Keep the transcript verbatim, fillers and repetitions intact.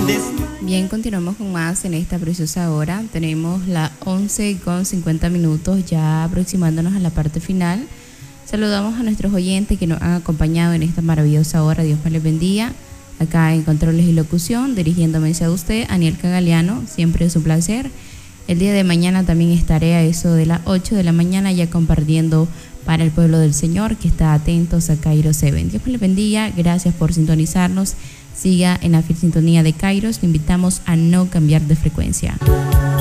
Bien, continuamos con más en esta preciosa hora. Tenemos las once con cincuenta minutos, ya aproximándonos a la parte final. Saludamos a nuestros oyentes que nos han acompañado en esta maravillosa hora. Dios me les bendiga. Acá en Controles y Locución, dirigiéndome hacia usted, Aniel Cagaliano. Siempre es un placer. El día de mañana también estaré a eso de las ocho de la mañana ya compartiendo para el pueblo del Señor que está atentos a Kairos Seven. Dios me les bendiga. Gracias por sintonizarnos. Siga en la fiel sintonía de Kairos. Le invitamos a no cambiar de frecuencia.